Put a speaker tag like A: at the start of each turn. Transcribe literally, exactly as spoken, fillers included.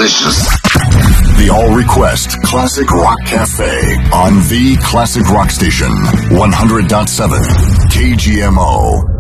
A: delicious.
B: The All Request Classic Rock Cafe on the Classic Rock Station, one hundred point seven K G M O.